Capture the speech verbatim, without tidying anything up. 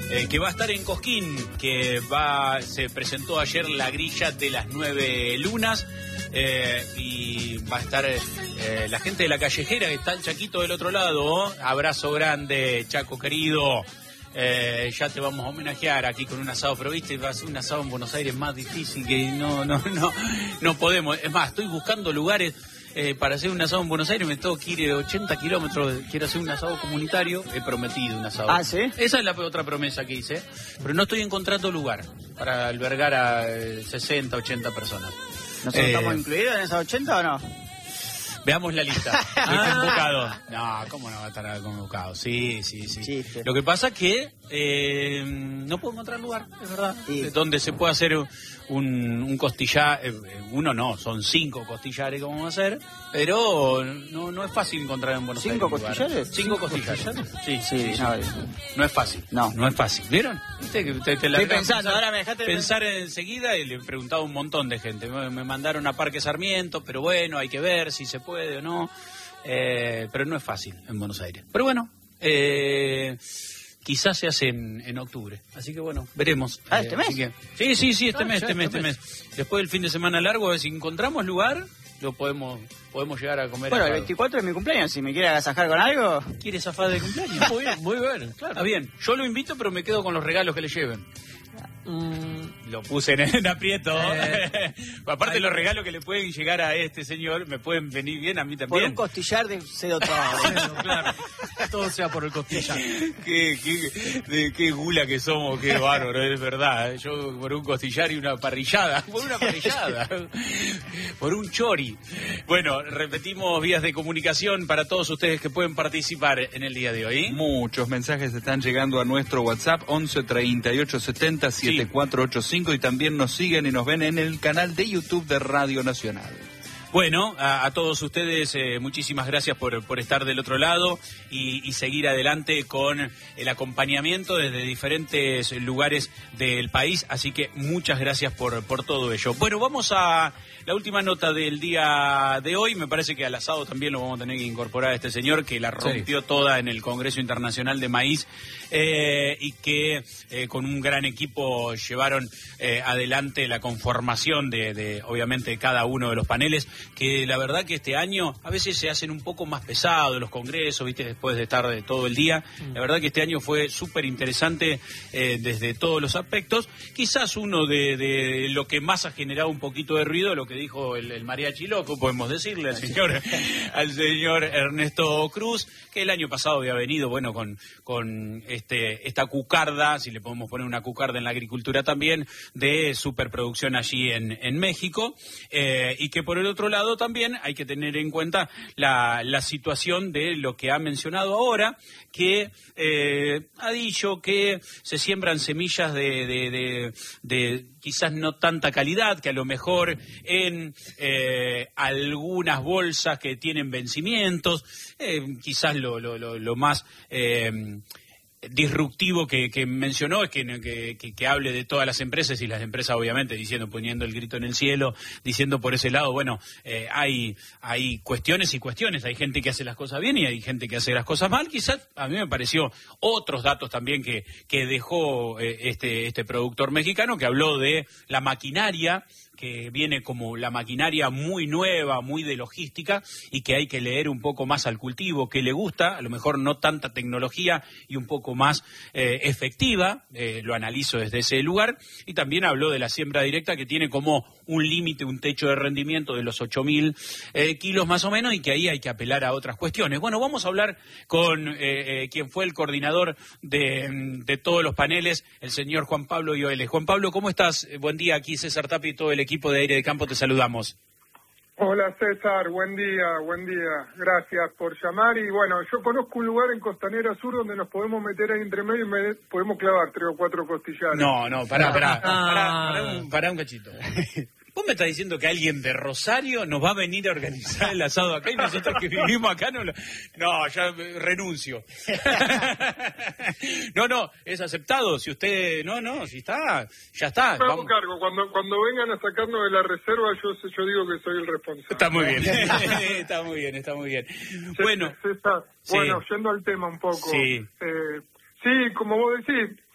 eh, que va a estar en Cosquín, que va se presentó ayer la grilla de las nueve lunas, eh, y va a estar eh, la gente de la callejera, que está el Chaquito del otro lado. Abrazo grande, Chaco querido. Eh, ya te vamos a homenajear aquí con un asado, pero viste, va a ser un asado en Buenos Aires más difícil, que no, no, no, no podemos. Es más, estoy buscando lugares eh, para hacer un asado en Buenos Aires, me tengo que ir ochenta kilómetros, quiero hacer un asado comunitario, he prometido un asado. Ah, ¿sí? Esa es la otra promesa que hice, pero no estoy encontrando lugar para albergar a eh, sesenta, ochenta personas. ¿Nosotros eh, estamos incluidos en esas ochenta o no? Veamos la lista. Estoy convocado. No, ¿cómo no va a estar convocado? Sí, sí, sí. Chiste. Lo que pasa es que eh, no puedo encontrar lugar, es verdad. Sí. Donde se pueda hacer un, un costillar. Eh, uno no, son cinco costillares que vamos a hacer. Pero no, no es fácil encontrar en Buenos Aires. ¿Cinco costillares? Cinco, ¿Cinco costillares? costillares. Sí, sí, sí, sí. No, no es fácil. No. No es fácil. ¿Vieron? ¿Viste? Que te, te la Estoy pensando, pensar, ahora me dejaste pensar de... enseguida, y le he preguntado a un montón de gente. Me, me mandaron a Parque Sarmiento, pero bueno, hay que ver si se puede o no. Eh, pero no es fácil en Buenos Aires. Pero bueno, eh, quizás se hace en, en octubre. Así que bueno, veremos. Ah, ¿este eh, mes? Que, sí, sí, sí, este ah, mes, este mes, este este mes. mes. Después del fin de semana largo, a ver si encontramos lugar, lo podemos podemos llegar a comer. Bueno, el veinticuatro es mi cumpleaños, si me quiere agasajar con algo. ¿Quiere zafar de cumpleaños? Muy bien, muy bien, claro. Está bien, yo lo invito, pero me quedo con los regalos que le lleven. Mm. Lo puse en, en aprieto. Eh, Aparte, los regalos que le pueden llegar a este señor me pueden venir bien a mí también. Por un costillar de cero trabajo. Claro, todo sea por el costillar. qué, qué, de, qué gula que somos, qué bárbaro, es verdad. Yo por un costillar y una parrillada. Por una parrillada. Por un chori. Bueno, repetimos vías de comunicación para todos ustedes que pueden participar en el día de hoy. Muchos mensajes están llegando a nuestro WhatsApp once treinta y ocho setenta setenta y cuatro ochenta y cinco, y también nos siguen y nos ven en el canal de YouTube de Radio Nacional. Bueno, a, a todos ustedes eh, muchísimas gracias por, por estar del otro lado y, y seguir adelante con el acompañamiento desde diferentes lugares del país, así que muchas gracias por, por todo ello. Bueno, vamos a la última nota del día de hoy. Me parece que al asado también lo vamos a tener que incorporar a este señor que la rompió sí. toda en el Congreso Internacional de Maíz, eh, y que eh, con un gran equipo llevaron eh, adelante la conformación de, de, obviamente, de cada uno de los paneles, que la verdad que este año a veces se hacen un poco más pesados los congresos, viste, después de estar de todo el día. La verdad que este año fue súper interesante eh, desde todos los aspectos. Quizás uno de, de lo que más ha generado un poquito de ruido, lo que dijo el, el mariachi loco, podemos decirle al señor, al señor Ernesto Cruz, que el año pasado había venido, bueno, con, con este esta cucarda, si le podemos poner una cucarda en la agricultura también, de superproducción allí en, en México, eh, y que por el otro lado también hay que tener en cuenta la, la situación de lo que ha mencionado ahora, que eh, ha dicho que se siembran semillas de, de, de, de quizás no tanta calidad, que a lo mejor en eh, algunas bolsas que tienen vencimientos, eh, quizás lo, lo, lo, lo más eh, disruptivo que, que mencionó es que, que, que, que hable de todas las empresas, y las empresas obviamente diciendo, poniendo el grito en el cielo, diciendo por ese lado, bueno, eh, hay, hay cuestiones y cuestiones, hay gente que hace las cosas bien y hay gente que hace las cosas mal. Quizás a mí me pareció otros datos también que, que dejó eh, este, este productor mexicano, que habló de la maquinaria, que viene como la maquinaria muy nueva, muy de logística, y que hay que leer un poco más al cultivo, que le gusta, a lo mejor no tanta tecnología y un poco más eh, efectiva, eh, lo analizo desde ese lugar. Y también habló de la siembra directa, que tiene como un límite, un techo de rendimiento de los ocho mil eh, kilos más o menos, y que ahí hay que apelar a otras cuestiones. Bueno, vamos a hablar con eh, eh, quien fue el coordinador de, de todos los paneles, el señor Juan Pablo Ioeles. Juan Pablo, ¿cómo estás? Buen día, aquí César Tapia y todo el equipo de Aire de Campo, te saludamos. Hola César, buen día, buen día. Gracias por llamar. Y bueno, yo conozco un lugar en Costanera Sur donde nos podemos meter ahí entre medio y me podemos clavar tres o cuatro costillares. No, no, pará, pará, pará, pará, un, pará un cachito. ¿Vos me estás diciendo que alguien de Rosario nos va a venir a organizar el asado acá y nosotros que vivimos acá no lo... No, ya renuncio. No, no, es aceptado. Si usted... No, no, si está, ya está. Me hago cargo. Cuando, cuando vengan a sacarnos de la reserva, yo yo digo que soy el responsable. Está muy bien. Está muy bien, está muy bien. Bueno. César, sí. Bueno, yendo al tema un poco. Sí. Eh, sí, como vos decís,